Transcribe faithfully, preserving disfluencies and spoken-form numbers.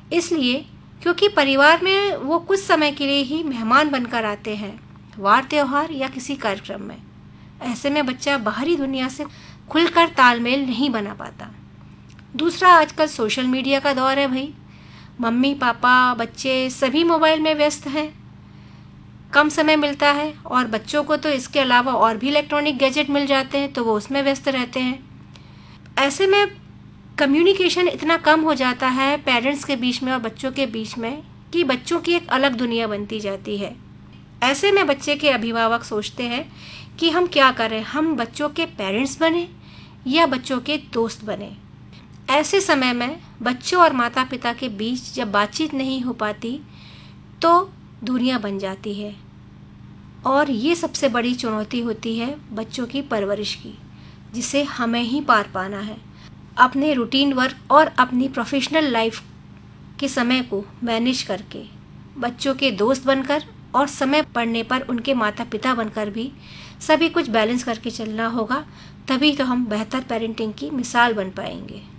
इसलिए क्योंकि परिवार में वो कुछ समय के लिए ही मेहमान बनकर आते हैं, वार त्योहार या किसी कार्यक्रम में। ऐसे में बच्चा बाहरी दुनिया से खुलकर तालमेल नहीं बना पाता। दूसरा, आजकल सोशल मीडिया का दौर है भाई। मम्मी पापा बच्चे सभी मोबाइल में व्यस्त हैं, कम समय मिलता है और बच्चों को तो इसके अलावा और भी इलेक्ट्रॉनिक गैजेट मिल जाते हैं तो वो उसमें व्यस्त रहते हैं। ऐसे में कम्युनिकेशन इतना कम हो जाता है पेरेंट्स के बीच में और बच्चों के बीच में कि बच्चों की एक अलग दुनिया बनती जाती है। ऐसे में बच्चे के अभिभावक सोचते हैं कि हम क्या करें, हम बच्चों के पेरेंट्स बने या बच्चों के दोस्त बने। ऐसे समय में बच्चों और माता पिता के बीच जब बातचीत नहीं हो पाती तो दूरियां बन जाती है और ये सबसे बड़ी चुनौती होती है बच्चों की परवरिश की, जिसे हमें ही पार पाना है। अपने रूटीन वर्क और अपनी प्रोफेशनल लाइफ के समय को मैनेज करके बच्चों के दोस्त बनकर और समय पड़ने पर उनके माता पिता बनकर भी सभी कुछ बैलेंस करके चलना होगा, तभी तो हम बेहतर पेरेंटिंग की मिसाल बन पाएंगे।